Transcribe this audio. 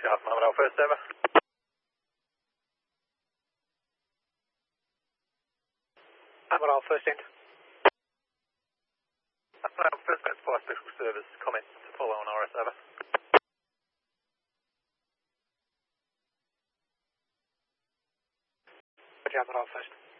Mohammed first over. Mohammed first end. First Met Supply Special Service comments to follow on RS over. Mohammed first.